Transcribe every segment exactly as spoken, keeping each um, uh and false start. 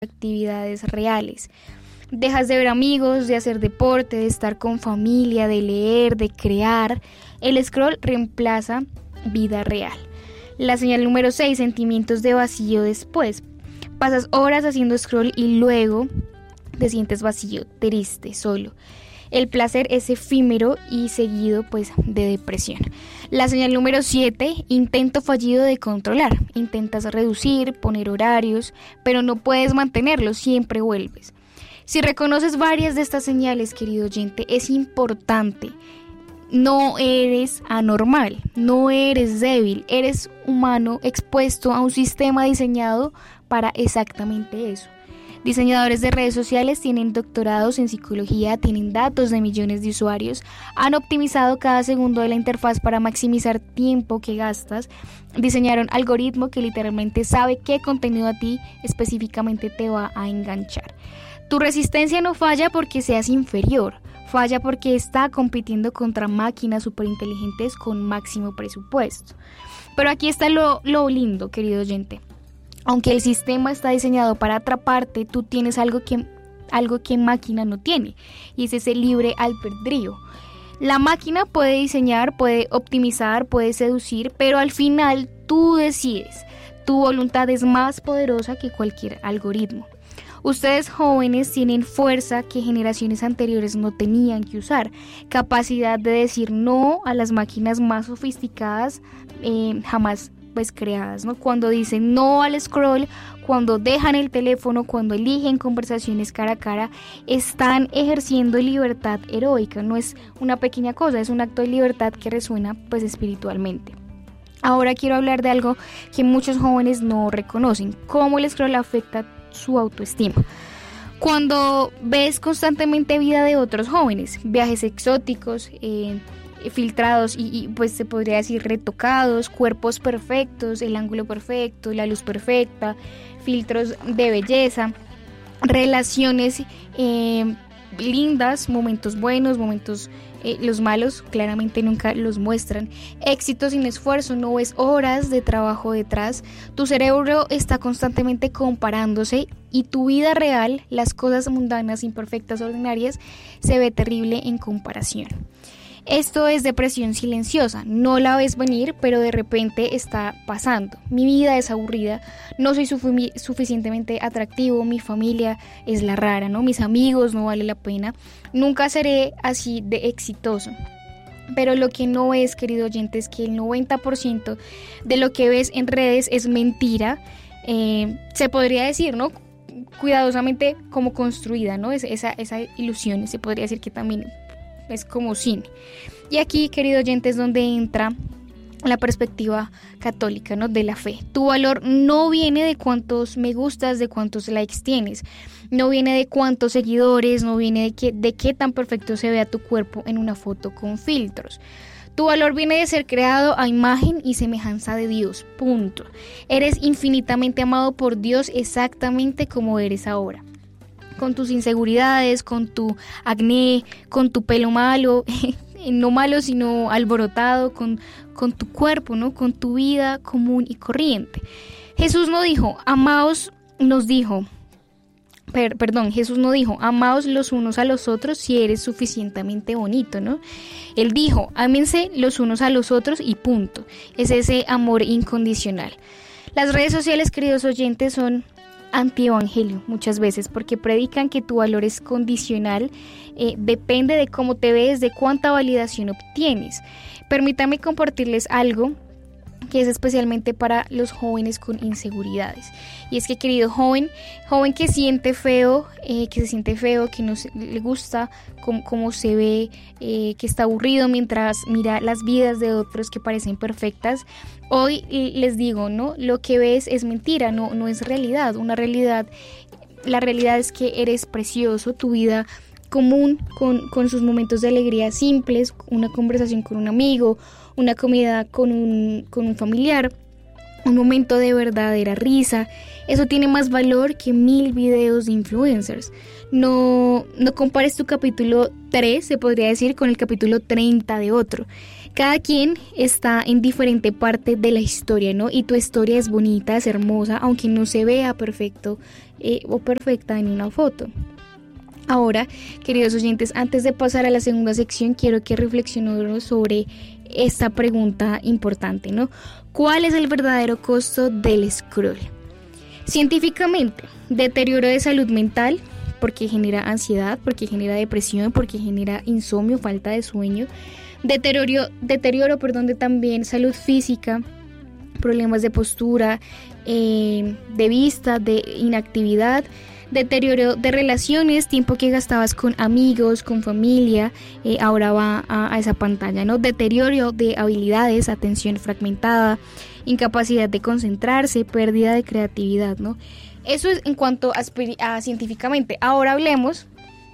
actividades reales. Dejas de ver amigos, de hacer deporte, de estar con familia, de leer, de crear. El scroll reemplaza vida real. La señal número seis, sentimientos de vacío después. Pasas horas haciendo scroll y luego te sientes vacío, triste, solo. El placer es efímero y seguido pues de depresión. La señal número siete, intento fallido de controlar. Intentas reducir, poner horarios, pero no puedes mantenerlos, siempre vuelves. Si reconoces varias de estas señales, querido oyente, es importante. No eres anormal, no eres débil, eres humano expuesto a un sistema diseñado para exactamente eso. Diseñadores de redes sociales tienen doctorados en psicología, tienen datos de millones de usuarios, han optimizado cada segundo de la interfaz para maximizar tiempo que gastas, diseñaron algoritmo que literalmente sabe qué contenido a ti específicamente te va a enganchar. Tu resistencia no falla porque seas inferior, falla porque está compitiendo contra máquinas superinteligentes con máximo presupuesto. Pero aquí está lo, lo lindo, querido oyente. Aunque el sistema está diseñado para atraparte, tú tienes algo que, algo que máquina no tiene, y es ese libre albedrío. La máquina puede diseñar, puede optimizar, puede seducir, pero al final tú decides. Tu voluntad es más poderosa que cualquier algoritmo. Ustedes jóvenes tienen fuerza que generaciones anteriores no tenían que usar, capacidad de decir no a las máquinas más sofisticadas eh, jamás pues creadas, ¿no? Cuando dicen no al scroll, cuando dejan el teléfono, cuando eligen conversaciones cara a cara, están ejerciendo libertad heroica. No es una pequeña cosa, es un acto de libertad que resuena pues espiritualmente. Ahora quiero hablar de algo que muchos jóvenes no reconocen, cómo el scroll afecta su autoestima. Cuando ves constantemente vida de otros jóvenes, viajes exóticos, eh, filtrados y, y pues se podría decir retocados, cuerpos perfectos, el ángulo perfecto, la luz perfecta, filtros de belleza, relaciones eh, lindas, momentos buenos, momentos eh, los malos claramente nunca los muestran, éxito sin esfuerzo, no ves horas de trabajo detrás, tu cerebro está constantemente comparándose y tu vida real, las cosas mundanas, imperfectas, ordinarias, se ve terrible en comparación. Esto es depresión silenciosa, no la ves venir, pero de repente está pasando. Mi vida es aburrida, no soy sufi- suficientemente atractivo, mi familia es la rara, ¿no? Mis amigos no vale la pena, nunca seré así de exitoso. Pero lo que no es, querido oyente, es que el noventa por ciento de lo que ves en redes es mentira, eh, se podría decir, ¿no? Cuidadosamente como construida, ¿no? Es, esa, esa ilusión, se podría decir que también es como cine. Y aquí, querido oyente, es donde entra la perspectiva católica, ¿no? De la fe. Tu valor no viene de cuántos me gustas, de cuántos likes tienes, no viene de cuántos seguidores, no viene de, que, de qué tan perfecto se vea tu cuerpo en una foto con filtros. Tu valor viene de ser creado a imagen y semejanza de Dios, punto. Eres infinitamente amado por Dios exactamente como eres ahora. Con tus inseguridades, con tu acné, con tu pelo malo, no malo sino alborotado, con, con tu cuerpo, ¿no? Con tu vida común y corriente. Jesús no dijo, amaos, nos dijo, per, perdón, Jesús no dijo, amaos los unos a los otros si eres suficientemente bonito, ¿no? Él dijo, ámense los unos a los otros y punto. Es ese amor incondicional. Las redes sociales, queridos oyentes, son antievangelio muchas veces porque predican que tu valor es condicional, eh, depende de cómo te ves, de cuánta validación obtienes. Permítame compartirles algo que es especialmente para los jóvenes con inseguridades. Y es que, querido joven, joven que siente feo, eh, que se siente feo, que no se, le gusta cómo, cómo se ve, eh, que está aburrido mientras mira las vidas de otros que parecen perfectas, hoy les digo, ¿no? Lo que ves es mentira, no, no es realidad. Una realidad, la realidad es que eres precioso, tu vida común, con, con sus momentos de alegría simples, una conversación con un amigo, una comida con un, con un familiar, un momento de verdadera risa. Eso tiene más valor que mil videos de influencers. No, no compares tu capítulo tres, se podría decir, con el capítulo treinta de otro. Cada quien está en diferente parte de la historia, ¿no? Y tu historia es bonita, es hermosa, aunque no se vea perfecto eh, o perfecta en una foto. Ahora, queridos oyentes, antes de pasar a la segunda sección, quiero que reflexionemos sobre esta pregunta importante, ¿no? ¿Cuál es el verdadero costo del scroll? Científicamente, deterioro de salud mental, porque genera ansiedad, porque genera depresión, porque genera insomnio, falta de sueño, deterioro, deterioro perdón, de también salud física, problemas de postura, eh, de vista, de inactividad, deterioro de relaciones, tiempo que gastabas con amigos, con familia, eh, ahora va a, a esa pantalla, ¿no? Deterioro de habilidades, atención fragmentada, incapacidad de concentrarse, pérdida de creatividad, ¿no? Eso es en cuanto a, a científicamente. Ahora hablemos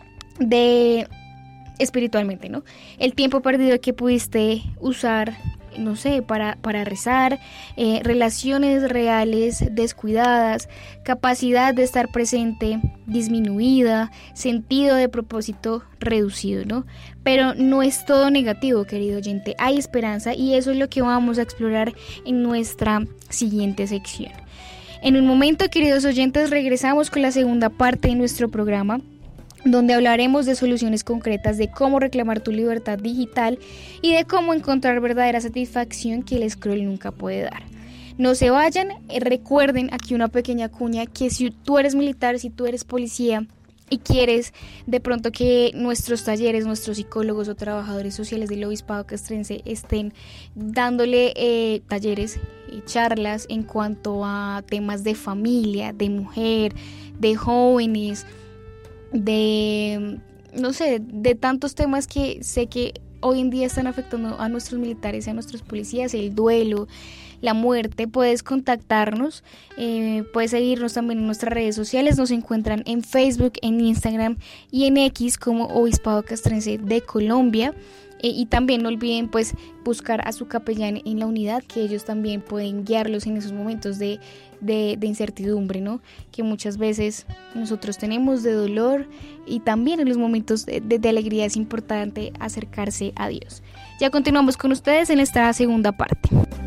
de espiritualmente, ¿no? El tiempo perdido que pudiste usar, no sé, para, para rezar, eh, relaciones reales descuidadas, capacidad de estar presente disminuida, sentido de propósito reducido, ¿no? Pero no es todo negativo, querido oyente, hay esperanza y eso es lo que vamos a explorar en nuestra siguiente sección. En un momento, queridos oyentes, regresamos con la segunda parte de nuestro programa, donde hablaremos de soluciones concretas de cómo reclamar tu libertad digital y de cómo encontrar verdadera satisfacción que el scroll nunca puede dar. No se vayan, eh, recuerden aquí una pequeña cuña, que si tú eres militar, si tú eres policía y quieres de pronto que nuestros talleres, nuestros psicólogos o trabajadores sociales del Obispado Castrense estén dándole eh, talleres y charlas en cuanto a temas de familia, de mujer, de jóvenes, de, no sé, de tantos temas que sé que hoy en día están afectando a nuestros militares y a nuestros policías, el duelo, la muerte, puedes contactarnos, eh, puedes seguirnos también en nuestras redes sociales, nos encuentran en Facebook, en Instagram y en X como Obispado Castrense de Colombia. Eh, y también no olviden pues buscar a su capellán en la unidad, que ellos también pueden guiarlos en esos momentos de, de, de incertidumbre, ¿no? Que muchas veces nosotros tenemos de dolor, y también en los momentos de, de, de alegría es importante acercarse a Dios. Ya continuamos con ustedes en esta segunda parte.